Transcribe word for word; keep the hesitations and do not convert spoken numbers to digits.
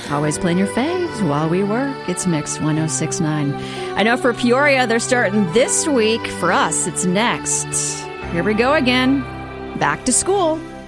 Always playing your faves while we work. It's Mix one oh six point nine. I know for Peoria, they're starting this week. For us, it's next. Here we go again. Back to school.